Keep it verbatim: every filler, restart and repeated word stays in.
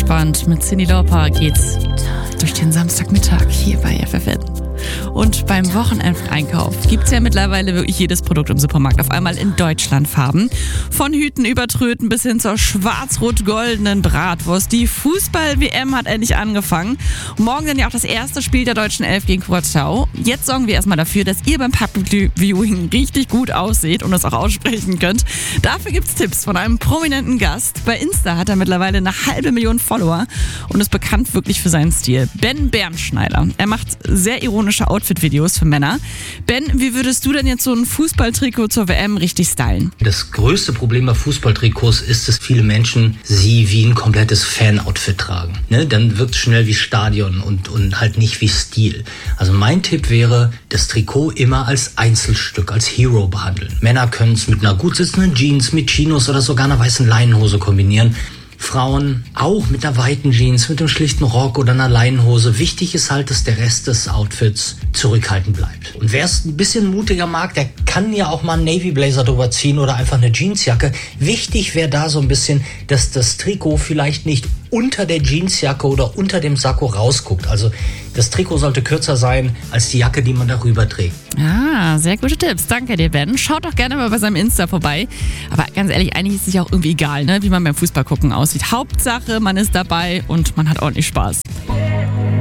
entspannt. Mit Cyndi Lauper geht's durch den Samstagmittag hier bei F F N. Und beim Wochenendeinkauf gibt's ja mittlerweile wirklich jedes Produkt im Supermarkt auf einmal in Deutschlandfarben. Von Hüten über Tröten bis hin zur schwarz-rot-goldenen Bratwurst. Die Fußball-W M hat endlich angefangen. Morgen dann ja auch das erste Spiel der deutschen Elf gegen Kroatien. Jetzt sorgen wir erstmal dafür, dass ihr beim Public Viewing richtig gut ausseht und es auch aussprechen könnt. Dafür gibt's Tipps von einem prominenten Gast. Bei Insta hat er mittlerweile eine halbe Million Follower und ist bekannt wirklich für seinen Stil. Ben Bernschneider. Er macht sehr ironische Outfit-Videos für Männer. Ben, wie würdest du denn jetzt so ein Fußballtrikot zur W M richtig stylen? Das größte Problem bei Fußballtrikots ist, dass viele Menschen sie wie ein komplettes Fan-Outfit tragen. Ne? Dann wirkt es schnell wie Stadion und, und halt nicht wie Stil. Also mein Tipp wäre, das Trikot immer als Einzelstück, als Hero behandeln. Männer können es mit einer gut sitzenden Jeans, mit Chinos oder sogar einer weißen Leinenhose kombinieren. Frauen auch mit einer weiten Jeans, mit einem schlichten Rock oder einer Leinenhose. Wichtig ist halt, dass der Rest des Outfits zurückhaltend bleibt. Und wer es ein bisschen mutiger mag, der kann ja auch mal einen Navy Blazer drüber ziehen oder einfach eine Jeansjacke. Wichtig wäre da so ein bisschen, dass das Trikot vielleicht nicht unter der Jeansjacke oder unter dem Sakko rausguckt. Also das Trikot sollte kürzer sein als die Jacke, die man darüber trägt. Ah, sehr gute Tipps. Danke dir, Ben. Schaut doch gerne mal bei seinem Insta vorbei. Aber ganz ehrlich, eigentlich ist es sich auch irgendwie egal, ne, wie man beim Fußball gucken aussieht. Hauptsache, man ist dabei und man hat ordentlich Spaß.